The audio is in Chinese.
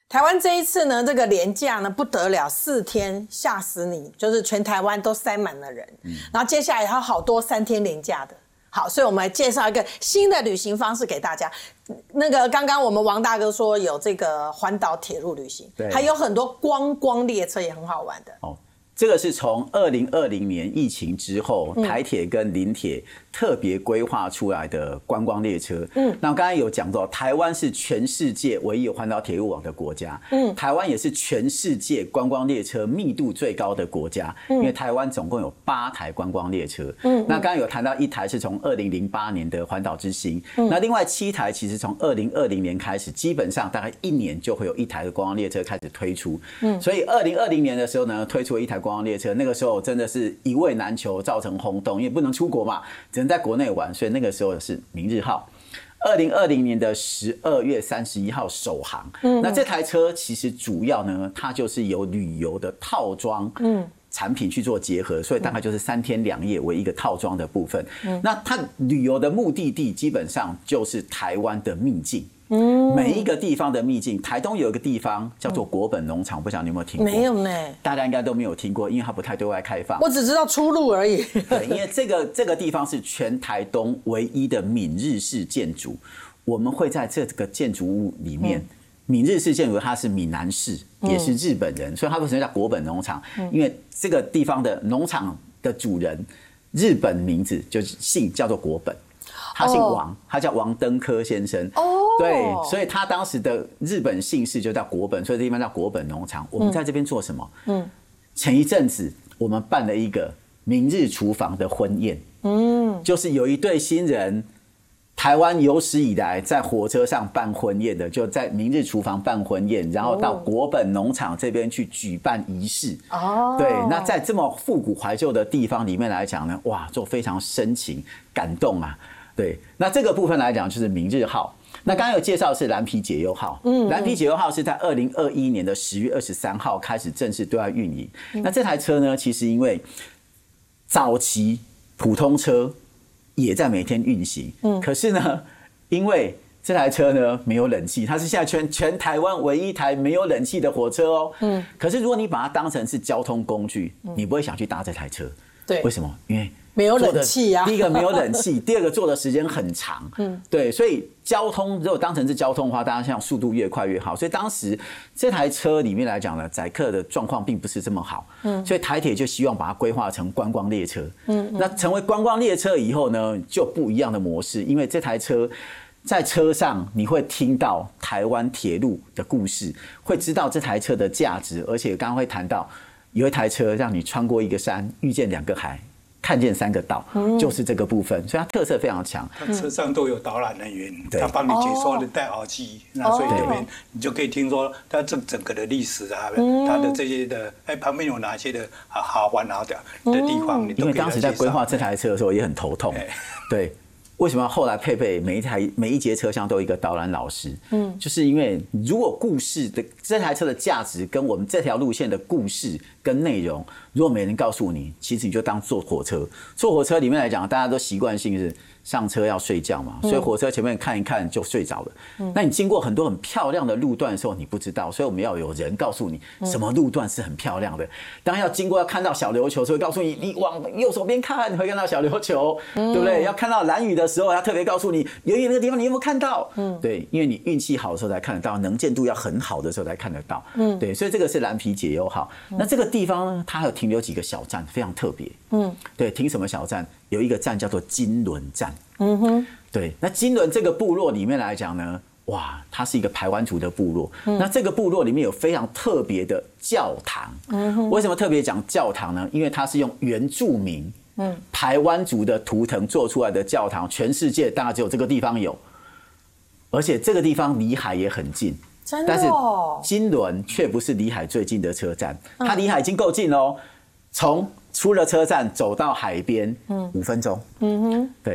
台湾这一次呢，这个连假呢不得了，4天吓死你，就是全台湾都塞满了人。然后接下来还有好多3天连假的。好，所以我们来介绍一个新的旅行方式给大家。那个刚刚我们王大哥说有这个环岛铁路旅行，还有很多观光列车也很好玩的。 哦，这个是从2020年疫情之后，台铁跟林铁特别规划出来的观光列车。那我刚才有讲到，台湾是全世界唯一有环岛铁路网的国家。台湾也是全世界观光列车密度最高的国家，因为台湾总共有8台观光列车。那刚刚有谈到1台是从2008年的环岛之星，那另外7台其实从2020年开始，基本上大概1年就会有1台的观光列车开始推出。所以2020年的时候呢，推出了1台观光列车，那个时候真的是一位难求，造成轰动，因为不能出国嘛，只能在国内玩，所以那个时候是明日号。2020年的12月31号首航。那这台车其实主要呢，它就是由旅游的套装产品去做结合，所以大概就是3天2夜为一个套装的部分。那它旅游的目的地基本上就是台湾的秘境。每一个地方的秘境，台东有一个地方叫做国本农场，不晓得你有没有听过？ 没有呢， 大家应该都没有听过，因为它不太对外开放。 我只知道出入而已。 对，因为这个地方是全台东唯一的闽日式建筑，我们会在这个建筑物里面。闽日式建筑它是闽南式，也是日本人，所以它为什么叫国本农场？因为这个地方的农场的主人日本名字就是姓叫做国本。他姓王，他叫王登科先生。对，所以他当时的日本姓氏就叫国本，所以这地方叫国本农场。我们在这边做什么？前一阵子我们办了一个明日厨房的婚宴。就是有一对新人，台湾有史以来在火车上办婚宴的，就在明日厨房办婚宴，然后到国本农场这边去举办仪式。对，那在这么复古怀旧的地方里面来讲呢，哇，就非常深情感动啊。对，那这个部分来讲就是明日号。那刚刚有介绍是蓝皮解忧号，蓝皮解忧号是在2021年的10月23号开始正式对外运营。那这台车呢，其实因为早期普通车也在每天运行，可是呢，因为这台车呢没有冷气，它是现在全台湾唯一一台没有冷气的火车哦。可是如果你把它当成是交通工具，你不会想去搭这台车。对，为什么？因为没有冷气啊。 第一个没有冷气，第二个坐的时间很长。对，所以交通如果当成是交通的话，大家像速度越快越好。所以当时这台车里面来讲呢，载客的状况并不是这么好。所以台铁就希望把它规划成观光列车。那成为观光列车以后呢，就不一样的模式，因为这台车在车上你会听到台湾铁路的故事，会知道这台车的价值，而且刚刚会谈到有一台车让你穿过一个山，遇见2个海，看见3个岛，就是这个部分，所以它特色非常强。 它车上都有导览人员，他帮你解说，你戴耳机，那所以这边你就可以听说它整个的历史啊，它的这些的，旁边有哪些的好玩好的地方，你都可以。 因为当时在规划这台车的时候也很头痛，对。为什么后来配备每一节车厢都有一个导览老师？就是因为如果故事的这台车的价值跟我们这条路线的故事跟内容，如果没人告诉你，其实你就当坐火车。坐火车里面来讲，大家都习惯性是上车要睡觉嘛，所以火车前面看一看就睡着了。那你经过很多很漂亮的路段的时候，你不知道，所以我们要有人告诉你什么路段是很漂亮的。当要经过要看到小琉球，所以告诉你，你往右手边看，你会看到小琉球，对不对？要看到兰屿的时候，要特别告诉你，远远那个地方你有没有看到？对，因为你运气好的时候才看得到，能见度要很好的时候才看得到。对，所以这个是蓝皮解忧号。那这个地方呢，它还有停留几个小站，非常特别。对，停什么小站？有一个站叫做金轮站。对，那金轮这个部落里面来讲呢，哇，它是一个排湾族的部落。那这个部落里面有非常特别的教堂。为什么特别讲教堂呢？因为它是用原住民排湾族的图腾做出来的教堂，全世界大概只有这个地方有，而且这个地方离海也很近。 真的哦。 但是金轮却不是离海最近的车站，它离海已经够近哦，从出了车站走到海边5分钟。对。